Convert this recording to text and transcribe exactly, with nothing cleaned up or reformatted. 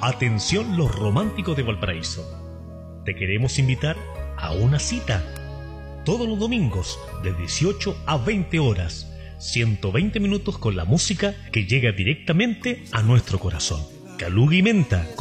Atención los románticos de Valparaíso. Te queremos invitar a una cita. Todos los domingos, de dieciocho a veinte horas. ciento veinte minutos con la música que llega directamente a nuestro corazón. Caluga y Menta.